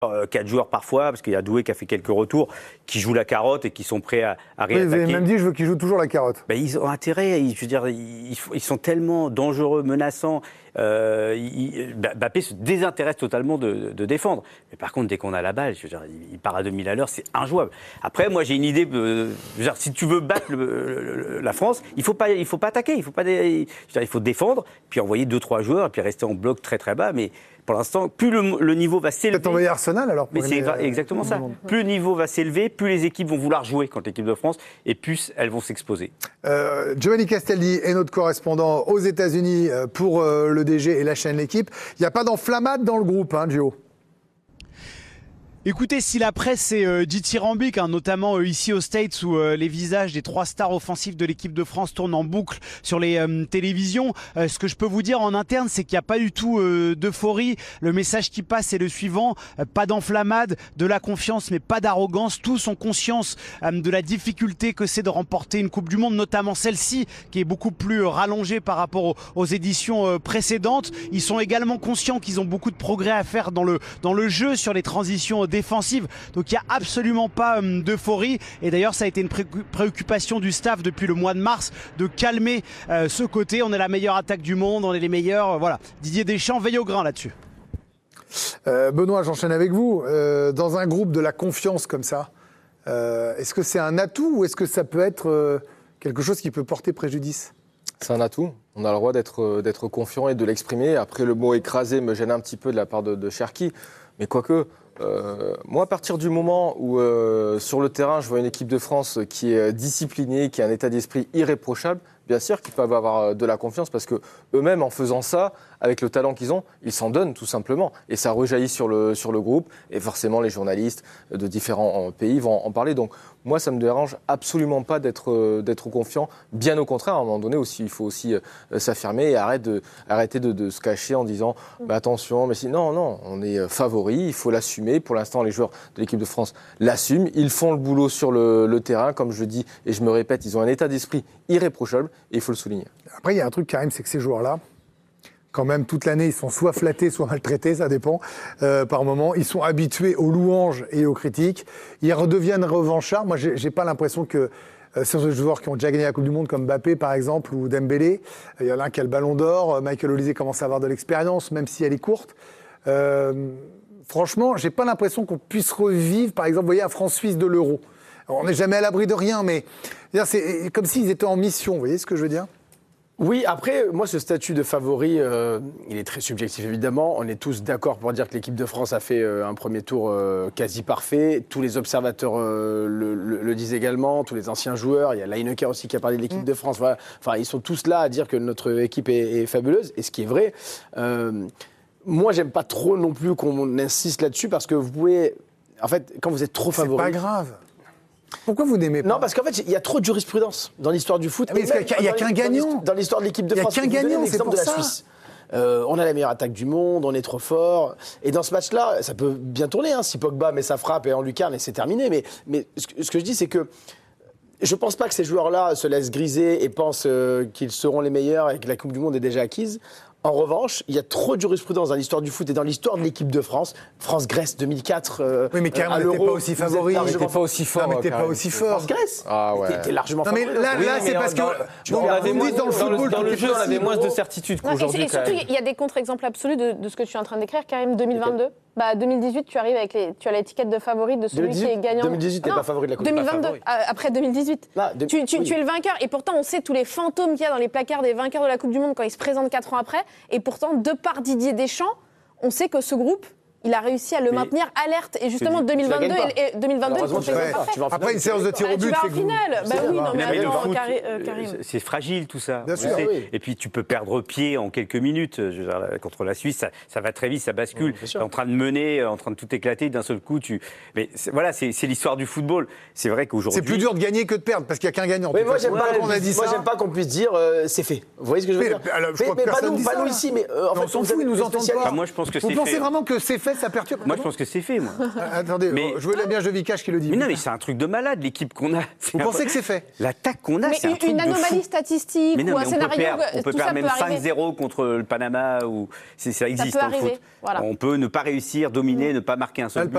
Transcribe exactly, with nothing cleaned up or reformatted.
Euh, quatre joueurs parfois, parce qu'il y a Doué qui a fait quelques retours, qui jouent la carotte et qui sont prêts à, à réattaquer. Oui, vous avez même dit, je veux qu'ils jouent toujours la carotte. Ben, ils ont intérêt, ils, je veux dire, ils, ils sont tellement dangereux, menaçants. Euh, il, Mbappé se désintéresse totalement de, de défendre. Mais par contre, dès qu'on a la balle, je veux dire, il part à deux mille à l'heure, c'est injouable. Après, moi, j'ai une idée. Euh, je veux dire, si tu veux battre le, le, la France, il faut pas, il faut pas attaquer, il faut pas, je veux dire, il faut défendre, puis envoyer deux trois joueurs, et puis rester en bloc très très bas. Mais pour l'instant, plus le, le niveau va s'élever. Peut-être envoyer Arsenal alors. Mais c'est euh, exactement ça. Plus le niveau va s'élever, plus les équipes vont vouloir jouer contre l'équipe de France, et plus elles vont s'exposer. Euh, Giovanni Castelli est notre correspondant aux États-Unis pour euh, le D G et la chaîne L'équipe. Il n'y a pas d'enflammade dans le groupe, hein, Gio? Écoutez, si la presse est euh, dithyrambique, hein, notamment euh, ici aux States où euh, les visages des trois stars offensives de l'équipe de France tournent en boucle sur les euh, télévisions, euh, ce que je peux vous dire en interne, c'est qu'il n'y a pas du tout euh, d'euphorie. Le message qui passe est le suivant, euh, pas d'enflammade, de la confiance mais pas d'arrogance. Tous ont conscience euh, de la difficulté que c'est de remporter une Coupe du Monde, notamment celle-ci qui est beaucoup plus euh, rallongée par rapport aux, aux éditions euh, précédentes. Ils sont également conscients qu'ils ont beaucoup de progrès à faire dans le, dans le jeu, sur les transitions défensive. Donc il n'y a absolument pas hum, d'euphorie. Et d'ailleurs, ça a été une pré préoccupation du staff depuis le mois de mars de calmer euh, ce côté. On est la meilleure attaque du monde, on est les meilleurs. Euh, voilà. Didier Deschamps veille au grain là-dessus. Euh, Benoît, j'enchaîne avec vous. Euh, dans un groupe de la confiance comme ça, euh, est-ce que c'est un atout ou est-ce que ça peut être euh, quelque chose qui peut porter préjudice? C'est un atout. On a le droit d'être d'être confiant et de l'exprimer. Après, le mot écrasé me gêne un petit peu de la part de, de Cherki. Mais quoique, euh, moi, à partir du moment où, euh, sur le terrain, je vois une équipe de France qui est disciplinée, qui a un état d'esprit irréprochable, bien sûr qu'ils peuvent avoir de la confiance parce que eux-mêmes, en faisant ça, avec le talent qu'ils ont, ils s'en donnent tout simplement. Et ça rejaillit sur le, sur le groupe. Et forcément, les journalistes de différents pays vont en parler. Donc, moi, ça ne me dérange absolument pas d'être, d'être confiant. Bien au contraire, à un moment donné, aussi, il faut aussi euh, s'affirmer et arrêter de, arrêter de, de se cacher en disant bah, attention, mais si. Non, non, on est favoris, il faut l'assumer. Pour l'instant, les joueurs de l'équipe de France l'assument. Ils font le boulot sur le, le terrain. Comme je dis et je me répète, ils ont un état d'esprit irréprochable et il faut le souligner. Après, il y a un truc, Karim, c'est que ces joueurs-là, quand même, toute l'année, ils sont soit flattés, soit maltraités, ça dépend, euh, par moment. Ils sont habitués aux louanges et aux critiques. Ils redeviennent revanchards. Moi, j'ai, j'ai pas l'impression que euh, ces joueurs qui ont déjà gagné la Coupe du Monde, comme Mbappé, par exemple, ou Dembélé, il y en a un qui a le ballon d'or. Michael Olise commence à avoir de l'expérience, même si elle est courte. Euh, franchement, j'ai pas l'impression qu'on puisse revivre, par exemple, vous voyez, un France-Suisse de l'Euro. On n'est jamais à l'abri de rien, mais c'est comme s'ils étaient en mission, vous voyez ce que je veux dire ? Oui, après, moi, ce statut de favori, euh, il est très subjectif, évidemment. On est tous d'accord pour dire que l'équipe de France a fait euh, un premier tour euh, quasi parfait. Tous les observateurs euh, le, le, le disent également, tous les anciens joueurs. Il y a Lineker aussi qui a parlé de l'équipe mmh. de France. Voilà. Enfin, ils sont tous là à dire que notre équipe est, est fabuleuse, et ce qui est vrai. Euh, moi, j'aime pas trop non plus qu'on insiste là-dessus, parce que vous pouvez... En fait, quand vous êtes trop favori... C'est pas grave. Pourquoi vous n'aimez pas? Non, parce qu'en fait, il y a trop de jurisprudence dans l'histoire du foot. Ah, mais il n'y a, a qu'un gagnant. Dans l'histoire de l'équipe de France. Il n'y a qu'un gagnant, c'est pour de la ça. Suisse. Euh, on a la meilleure attaque du monde, on est trop fort. Et dans ce match-là, ça peut bien tourner. Hein, si Pogba met sa frappe et en lucarne, et c'est terminé. Mais, mais ce, que, ce que je dis, c'est que je ne pense pas que ces joueurs-là se laissent griser et pensent euh, qu'ils seront les meilleurs et que la Coupe du Monde est déjà acquise. En revanche, il y a trop de jurisprudence dans l'histoire du foot et dans l'histoire de l'équipe de France. France-Grèce deux mille quatre. Euh, oui, mais Karim n'était pas aussi favori. Il n'était pas aussi fort. Non, mais t'es pas aussi fort. France-Grèce. Ah ouais. T'es largement non, mais favori. là, là oui, c'est parce que. Dans, on avait moins, dans le football, dans le jeu, on avait moins de certitude qu'aujourd'hui. Et surtout, il y a des contre-exemples absolus de, de ce que tu es en train d'écrire, Karim. deux mille vingt-deux. Bah, deux mille dix-huit, tu arrives avec les, tu as l'étiquette de favori de celui qui est gagnant. deux mille dix-huit, t'es pas favori de la Coupe. deux mille vingt-deux, après deux mille dix-huit. Ah, de... tu, tu, oui. tu es le vainqueur, et pourtant on sait tous les fantômes qu'il y a dans les placards des vainqueurs de la Coupe du Monde quand ils se présentent quatre ans après, et pourtant, de par Didier Deschamps, on sait que ce groupe, il a réussi à le mais maintenir alerte. Et justement, deux mille vingt-deux et deux mille vingt-deux, il tu vas Après, une séance de tir au but, tu vas en finale. Bah oui, non, mais attends, Karim. C'est fragile tout ça. Bien sûr. Et puis tu peux perdre pied en quelques minutes. Je veux dire, contre la Suisse, ça, ça va très vite, ça bascule. Tu es en train de mener, en train de tout éclater, d'un seul coup, tu. Mais voilà, c'est l'histoire du football. C'est vrai qu'aujourd'hui. C'est plus dur de gagner que de perdre, parce qu'il n'y a qu'un gagnant. Mais moi, j'aime pas qu'on puisse dire c'est fait. Vous voyez ce que je veux dire? Mais pas nous ici, mais on s'en fout, ils nous entendent pas. Moi, je pense que c'est fait. Vous pensez vraiment que c'est fait? Marseille, ça perturbe. Moi, je pense que c'est fait, moi. Ah, attendez, Mais- je veux la bien Jovicache qui le dit. Mais non, mais c'est un truc de malade, l'équipe qu'on a. Vous pensez que c'est fait? L'attaque qu'on a, Mais c'est un une, truc une de anomalie fou. statistique Mais non, ou mais un on peut scénario, perdre, on peut tout perdre ça même peut arriver. cinq zéro contre le Panama, ou c'est- ça existe peut dans le foot. arriver, voilà. On peut ne pas réussir, dominer, ne pas marquer un seul Ah, le but.